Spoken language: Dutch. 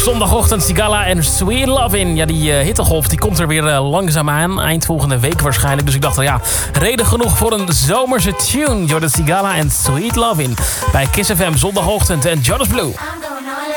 Zondagochtend Sigala en Sweet Lovin'. Ja, die hittegolf die komt er weer langzaam aan. Eind volgende week waarschijnlijk. Dus ik dacht, ja, reden genoeg voor een zomerse tune. Jordan Sigala en Sweet Lovin' bij Kiss FM zondagochtend en Jonas Blue.